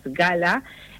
Gala,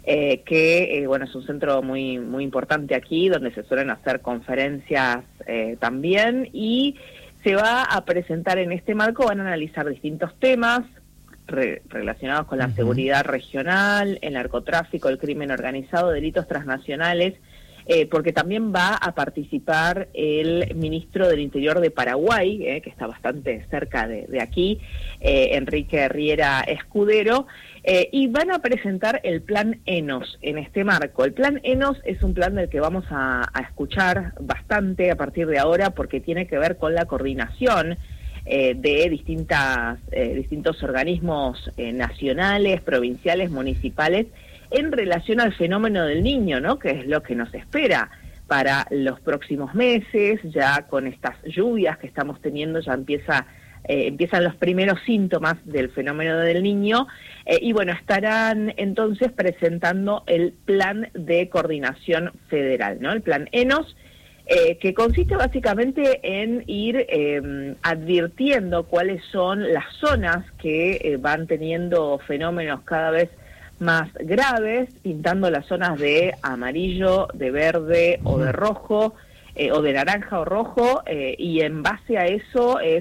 que bueno, es un centro muy muy importante aquí, donde se suelen hacer conferencias también, y se va a presentar en este marco, van a analizar distintos temas relacionados con la seguridad regional, el narcotráfico, el crimen organizado, delitos transnacionales, porque también va a participar el ministro del Interior de Paraguay, que está bastante cerca de aquí, Enrique Riera Escudero, y van a presentar el plan ENOS en este marco. El plan ENOS es un plan del que vamos a escuchar bastante a partir de ahora, porque tiene que ver con la coordinación de distintos organismos nacionales, provinciales, municipales, en relación al fenómeno del Niño, ¿no? Que es lo que nos espera para los próximos meses. Ya con estas lluvias que estamos teniendo ya empiezan los primeros síntomas del fenómeno del Niño, y bueno, estarán entonces presentando el plan de coordinación federal, ¿no? El plan ENOS, que consiste básicamente en ir advirtiendo cuáles son las zonas que van teniendo fenómenos cada vez más graves, pintando las zonas de amarillo, de verde o de rojo, o de naranja o rojo, y en base a eso es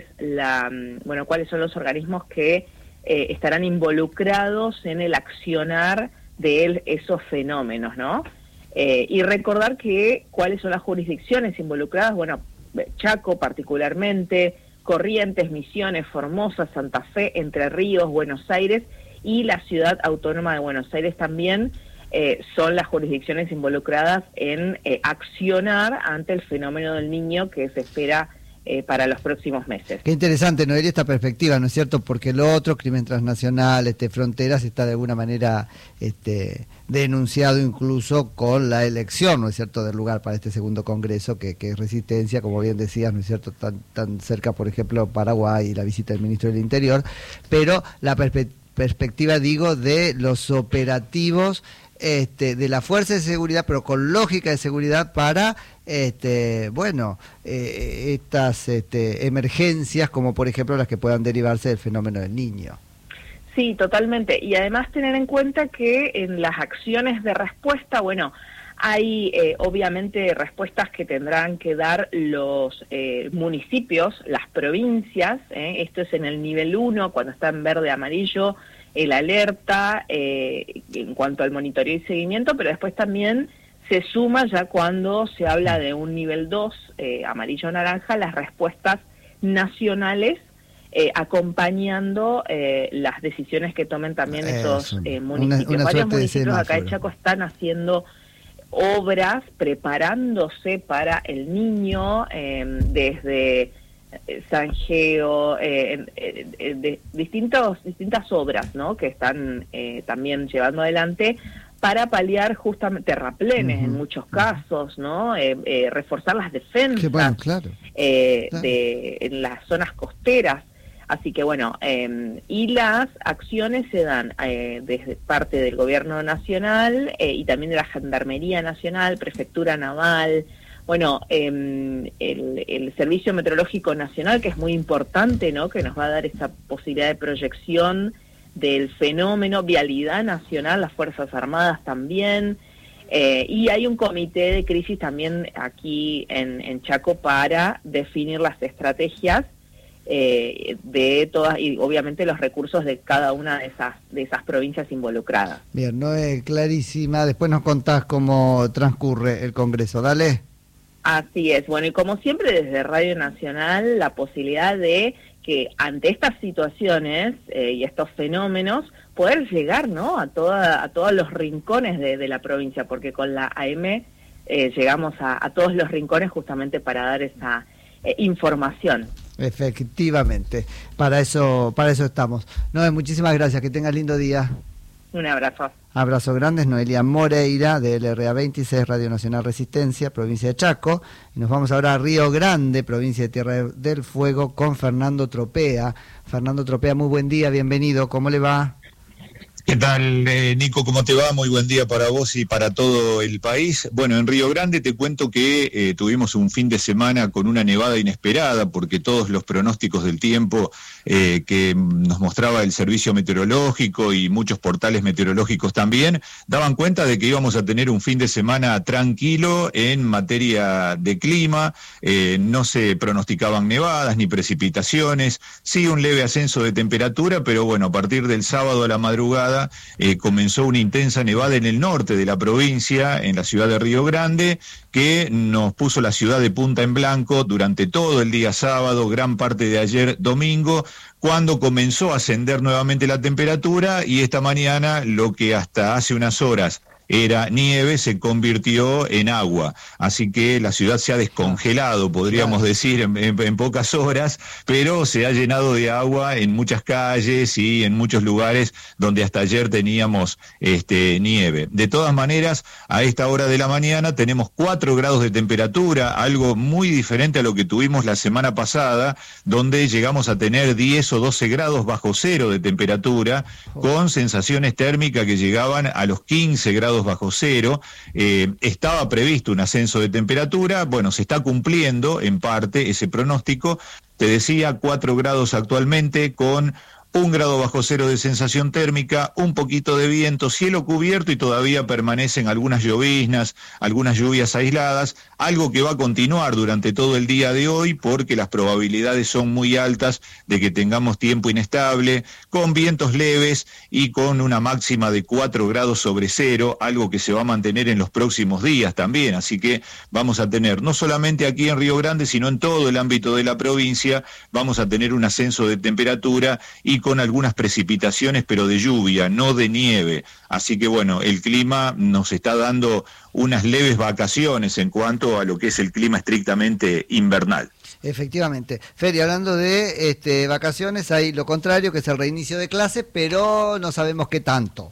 cuáles son los organismos que estarán involucrados en el accionar de esos fenómenos, ¿no? Y recordar que cuáles son las jurisdicciones involucradas. Bueno, Chaco particularmente, Corrientes, Misiones, Formosa, Santa Fe, Entre Ríos, Buenos Aires y la Ciudad Autónoma de Buenos Aires también son las jurisdicciones involucradas en accionar ante el fenómeno del Niño que se espera para los próximos meses. Qué interesante, Noelia, esta perspectiva, ¿no es cierto? Porque lo otro, crimen transnacional, fronteras, está de alguna manera denunciado incluso con la elección, ¿no es cierto?, del lugar para este segundo congreso, que es Resistencia, como bien decías, ¿no es cierto?, tan cerca, por ejemplo, Paraguay y la visita del ministro del Interior, pero la perspectiva, digo, de los operativos de la fuerza de seguridad, pero con lógica de seguridad para estas emergencias, como por ejemplo las que puedan derivarse del fenómeno del Niño. Sí, totalmente. Y además tener en cuenta que en las acciones de respuesta, bueno, hay obviamente respuestas que tendrán que dar los municipios, las provincias, esto es en el nivel 1, cuando está en verde amarillo, el alerta en cuanto al monitoreo y seguimiento, pero después también se suma ya cuando se habla de un nivel 2, amarillo-naranja, las respuestas nacionales, acompañando las decisiones que tomen también esos municipios. Varios municipios acá de Chaco están haciendo obras, preparándose para el Niño, desde Sanjeo, de distintas obras, ¿no?, que están también llevando adelante para paliar justamente terraplenes en muchos casos, ¿no? Reforzar las defensas en las zonas costeras. Así que bueno, y las acciones se dan desde parte del gobierno nacional y también de la Gendarmería Nacional, Prefectura Naval, bueno, el Servicio Meteorológico Nacional, que es muy importante, ¿no?, que nos va a dar esa posibilidad de proyección del fenómeno, Vialidad Nacional, las Fuerzas Armadas también, y hay un comité de crisis también aquí en Chaco para definir las estrategias de todas, y obviamente los recursos de cada una de esas provincias involucradas. Bien, no es clarísima. Después nos contás cómo transcurre el Congreso. Dale. Así es. Bueno, y como siempre desde Radio Nacional, la posibilidad de que ante estas situaciones y estos fenómenos, poder llegar, ¿no?, a todos los rincones de la provincia, porque con la AM llegamos a todos los rincones justamente para dar esa información. Efectivamente, para eso estamos. Noé, muchísimas gracias, que tengas lindo día. Un abrazo. Abrazo grande, Noelia Moreira, de LRA 26, Radio Nacional Resistencia, provincia de Chaco. Y nos vamos ahora a Río Grande, provincia de Tierra del Fuego, con Fernando Tropea. Fernando Tropea, muy buen día, bienvenido, ¿cómo le va? ¿Qué tal, Nico? ¿Cómo te va? Muy buen día para vos y para todo el país. Bueno, en Río Grande te cuento que tuvimos un fin de semana con una nevada inesperada, porque todos los pronósticos del tiempo que nos mostraba el servicio meteorológico y muchos portales meteorológicos también, daban cuenta de que íbamos a tener un fin de semana tranquilo en materia de clima. No se pronosticaban nevadas ni precipitaciones, sí un leve ascenso de temperatura, pero bueno, a partir del sábado a la madrugada comenzó una intensa nevada en el norte de la provincia, en la ciudad de Río Grande, que nos puso la ciudad de punta en blanco durante todo el día sábado, gran parte de ayer domingo, cuando comenzó a ascender nuevamente la temperatura, y esta mañana lo que hasta hace unas horas era nieve se convirtió en agua, así que la ciudad se ha descongelado, podríamos decir, en pocas horas, pero se ha llenado de agua en muchas calles y en muchos lugares donde hasta ayer teníamos nieve. De todas maneras, a esta hora de la mañana tenemos 4 grados de temperatura, algo muy diferente a lo que tuvimos la semana pasada, donde llegamos a tener 10 o 12 grados bajo cero de temperatura, con sensaciones térmicas que llegaban a los 15 grados bajo cero. Estaba previsto un ascenso de temperatura, bueno, se está cumpliendo en parte ese pronóstico. Te decía, 4 grados actualmente, con 1 grado bajo cero de sensación térmica, un poquito de viento, cielo cubierto, y todavía permanecen algunas lloviznas, algunas lluvias aisladas, algo que va a continuar durante todo el día de hoy, porque las probabilidades son muy altas de que tengamos tiempo inestable, con vientos leves y con una máxima de 4 grados sobre cero, algo que se va a mantener en los próximos días también. Así que vamos a tener, no solamente aquí en Río Grande, sino en todo el ámbito de la provincia, vamos a tener un ascenso de temperatura y con algunas precipitaciones, pero de lluvia, no de nieve. Así que bueno, el clima nos está dando unas leves vacaciones en cuanto a lo que es el clima estrictamente invernal. Efectivamente. Fede, hablando de vacaciones, hay lo contrario, que es el reinicio de clases, pero no sabemos qué tanto.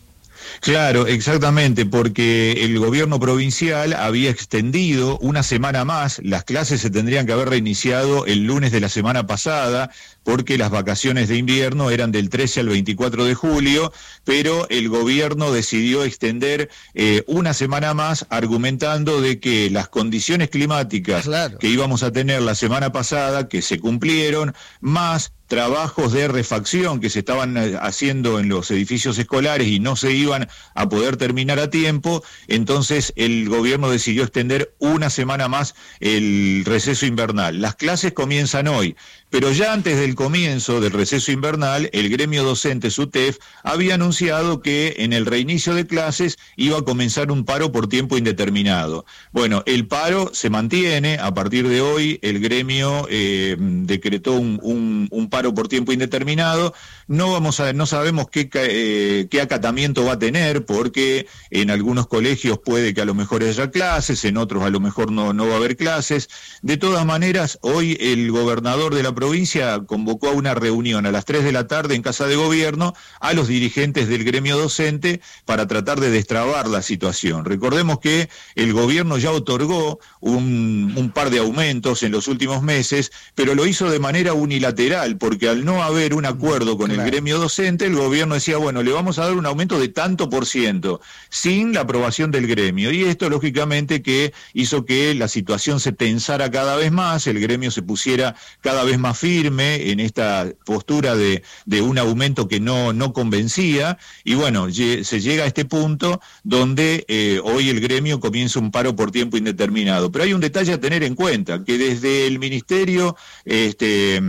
Claro, exactamente, porque el gobierno provincial había extendido una semana más. Las clases se tendrían que haber reiniciado el lunes de la semana pasada, porque las vacaciones de invierno eran del 13 al 24 de julio, pero el gobierno decidió extender una semana más, argumentando de que las condiciones climáticas que íbamos a tener la semana pasada, que se cumplieron, más trabajos de refacción que se estaban haciendo en los edificios escolares y no se iban a poder terminar a tiempo, entonces el gobierno decidió extender una semana más el receso invernal. Las clases comienzan hoy, pero ya antes del comienzo del receso invernal, el gremio docente SUTEF había anunciado que en el reinicio de clases iba a comenzar un paro por tiempo indeterminado. Bueno, el paro se mantiene. A partir de hoy el gremio decretó un paro por tiempo indeterminado. No sabemos qué acatamiento va a tener, porque en algunos colegios puede que a lo mejor haya clases, en otros a lo mejor no va a haber clases. De todas maneras, hoy el gobernador de la provincia convocó a una reunión a las 3 de la tarde en Casa de Gobierno a los dirigentes del gremio docente para tratar de destrabar la situación. Recordemos que el gobierno ya otorgó un par de aumentos en los últimos meses, pero lo hizo de manera unilateral, porque al no haber un acuerdo con el gremio docente, el gobierno decía, bueno, le vamos a dar un aumento de tanto por ciento, sin la aprobación del gremio. Y esto, lógicamente, que hizo que la situación se tensara cada vez más, el gremio se pusiera cada vez más firme en esta postura de un aumento que no convencía, y bueno, se llega a este punto donde hoy el gremio comienza un paro por tiempo indeterminado. Pero hay un detalle a tener en cuenta, que desde el ministerio, desde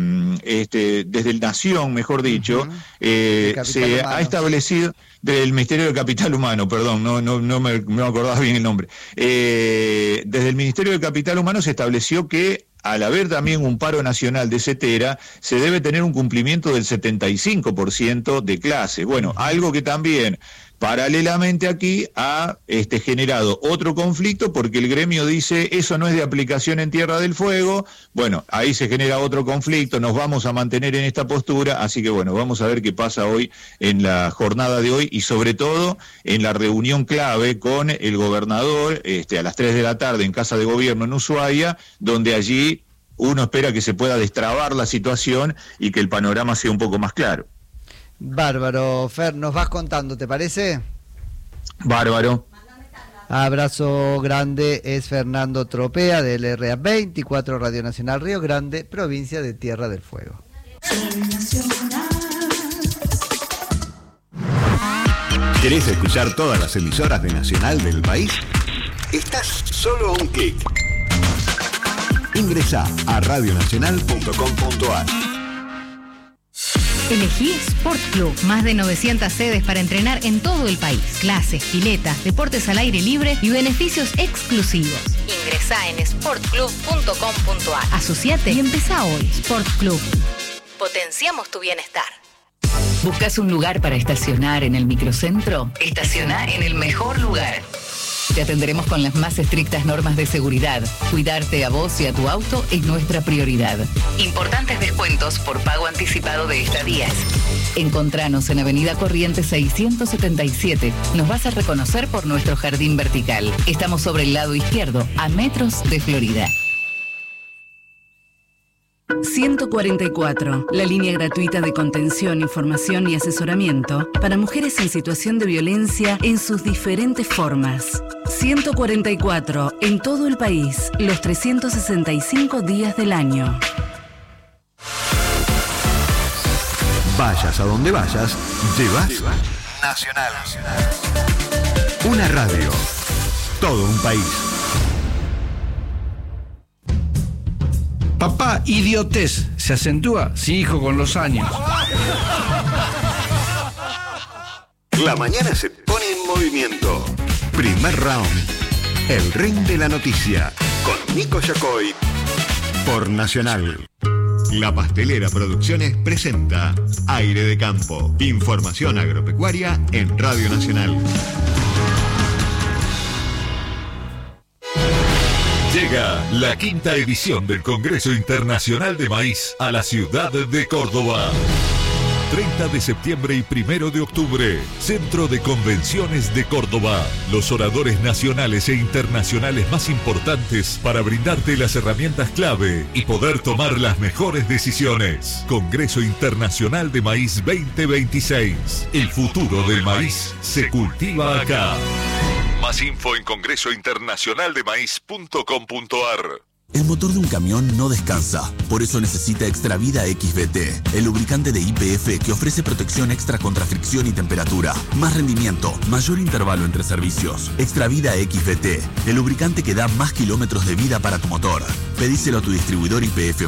el Nación, mejor dicho, se ha establecido, del Ministerio de Capital Humano, perdón, no me acordaba bien el nombre, desde el Ministerio de Capital Humano se estableció que al haber también un paro nacional de CETERA, se debe tener un cumplimiento del 75% de clase. Bueno, algo que también paralelamente aquí ha generado otro conflicto, porque el gremio dice, eso no es de aplicación en Tierra del Fuego. Bueno, ahí se genera otro conflicto, nos vamos a mantener en esta postura, así que bueno, vamos a ver qué pasa hoy en la jornada de hoy, y sobre todo en la reunión clave con el gobernador a las 3 de la tarde en Casa de Gobierno en Ushuaia, donde allí uno espera que se pueda destrabar la situación y que el panorama sea un poco más claro. Bárbaro, Fer, nos vas contando, ¿te parece? Bárbaro. Abrazo grande, es Fernando Tropea del RA24 Radio Nacional Río Grande, provincia de Tierra del Fuego. ¿Querés escuchar todas las emisoras de Nacional del país? Estás solo a un clic. Ingresá a radionacional.com.ar. Elegí Sport Club. Más de 900 sedes para entrenar en todo el país. Clases, piletas, deportes al aire libre y beneficios exclusivos. Ingresá en sportclub.com.ar. Asociate y empezá hoy. Sport Club. Potenciamos tu bienestar. ¿Buscas un lugar para estacionar en el microcentro? Estaciona en el mejor lugar. Te atenderemos con las más estrictas normas de seguridad. Cuidarte a vos y a tu auto es nuestra prioridad. Importantes descuentos por pago anticipado de estadías. Encontranos en Avenida Corrientes 677. Nos vas a reconocer por nuestro jardín vertical. Estamos sobre el lado izquierdo, a metros de Florida. 144, la línea gratuita de contención, información y asesoramiento para mujeres en situación de violencia en sus diferentes formas. 144, en todo el país, los 365 días del año. Vayas a donde vayas, llevas Nacional. Una radio, todo un país. Papá, idiotez. Se acentúa, sí, hijo, con los años. La mañana se pone en movimiento. Primer round. El ring de la noticia. Con Nico Yacoy. Por Nacional. La Pastelera Producciones presenta Aire de Campo. Información agropecuaria en Radio Nacional. Llega la 5ª edición del Congreso Internacional de Maíz a la ciudad de Córdoba. 30 de septiembre y 1 de octubre, Centro de Convenciones de Córdoba. Los oradores nacionales e internacionales más importantes para brindarte las herramientas clave y poder tomar las mejores decisiones. Congreso Internacional de Maíz 2026. El futuro del maíz se cultiva acá. Más info en congresointernacionaldemaíz.com.ar. El motor de un camión no descansa, por eso necesita Extravida XVT, el lubricante de YPF que ofrece protección extra contra fricción y temperatura, más rendimiento, mayor intervalo entre servicios. Extravida XVT, el lubricante que da más kilómetros de vida para tu motor. Pedíselo a tu distribuidor YPF